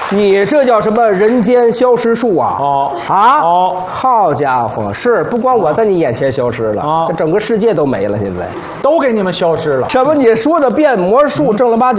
你这叫什么人间消失术啊？ 哦啊哦， 好家伙，是不光我在你眼前消失了， 啊这整个世界都没了。现在都给你们消失了。 什么？你说的变魔术，正儿八经